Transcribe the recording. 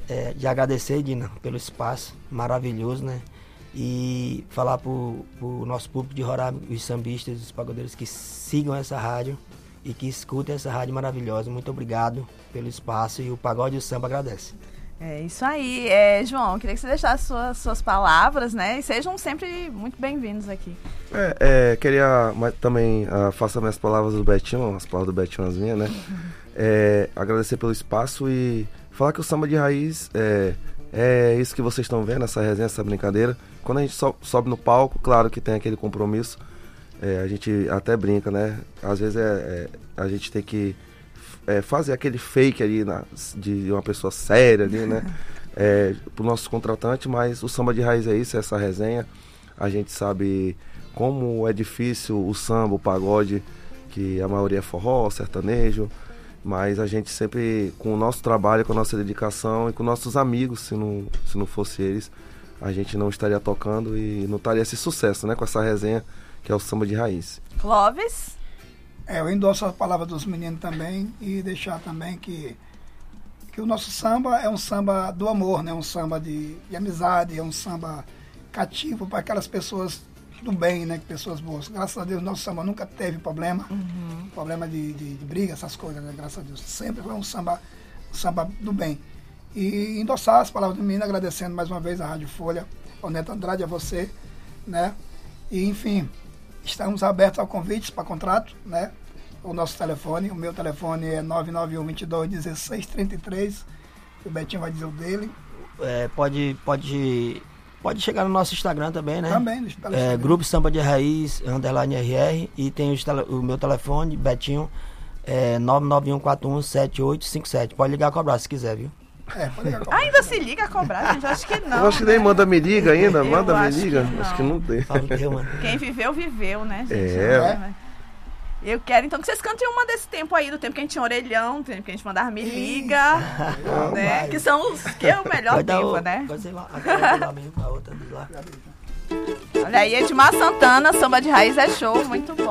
de agradecer, Dina, pelo espaço maravilhoso, né? E falar pro nosso público de Roraima, os sambistas, os pagodeiros, que sigam essa rádio e que escutem essa rádio maravilhosa. Muito obrigado pelo espaço e o Pagode e o Samba agradece. É isso aí. João, queria que você deixasse suas palavras, né? E sejam sempre muito bem-vindos aqui. Queria também faço as minhas palavras do Betinho, as palavras do Betinho as minhas, né? Agradecer pelo espaço e falar que o samba de raiz é isso que vocês estão vendo, essa resenha, essa brincadeira. Quando a gente sobe no palco, claro que tem aquele compromisso, a gente até brinca, né? Às vezes a gente tem que fazer aquele fake ali de uma pessoa séria ali, né? Pro nosso contratante, mas o samba de raiz é isso, é essa resenha. A gente sabe como é difícil o samba, o pagode, que a maioria é forró, sertanejo, mas a gente sempre, com o nosso trabalho, com a nossa dedicação e com nossos amigos, se não fosse eles, a gente não estaria tocando e não estaria esse sucesso, né? Com essa resenha que é o samba de raiz. Clóvis? Eu endosso a palavra dos meninos também e deixar também que o nosso samba é um samba do amor, né? Um samba de amizade, é um samba cativo para aquelas pessoas do bem, né? Pessoas boas. Graças a Deus, nosso samba nunca teve problema, problema de briga, essas coisas, né? Graças a Deus. Sempre foi um samba do bem. E endossar as palavras do menino, agradecendo mais uma vez a Rádio Folha, ao Neto Andrade, a você, né? E, enfim, estamos abertos a convites para contrato, né? O nosso telefone, o meu telefone é 991-22-1633, o Betinho vai dizer o dele. Pode chegar no nosso Instagram também, né? Também, Grupo Samba de Raiz, _RR, e tem o meu telefone, Betinho, 991417857. Pode ligar a cobrar se quiser, viu? Pode ligar a cobrar. Ainda se liga a cobrar, gente? Acho que não. Eu acho que nem manda me liga ainda, acho acho que não tem. Quem viveu, viveu, né, gente? É. Eu quero, então, que vocês cantem uma desse tempo aí, do tempo que a gente tinha orelhão, do tempo que a gente mandava me liga, né? Que são os que é o melhor tempo, né? Vai ser lá mesmo, a outra de lá. Olha aí, Edmar Santana, samba de raiz é show, muito bom.